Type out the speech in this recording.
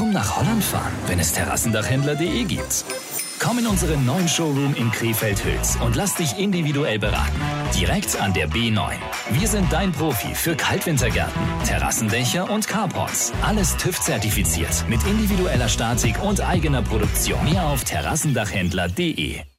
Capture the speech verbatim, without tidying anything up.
Warum nach Holland fahren, wenn es terrassendachhändler punkt de gibt? Komm in unseren neuen Showroom in Krefeld-Hüls und lass dich individuell beraten. Direkt an der B neun. Wir sind dein Profi für Kaltwintergärten, Terrassendächer und Carports. Alles TÜV-zertifiziert mit individueller Statik und eigener Produktion. Mehr auf terrassendachhändler punkt de.